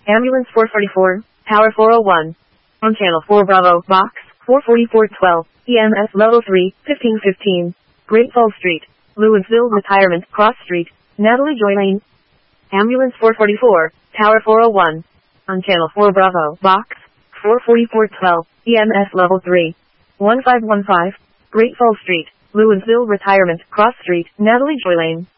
Ambulance 444, Tower 401. On Channel 4 Bravo, Box 44412, EMS Level 3, 1515. Great Falls Street, Lewisville Retirement, Cross Street, Natalie Joy Lane. Ambulance 444, Tower 401. On Channel 4 Bravo, Box 44412, EMS Level 3, 1515. Great Falls Street, Lewisville Retirement, Cross Street, Natalie Joy Lane.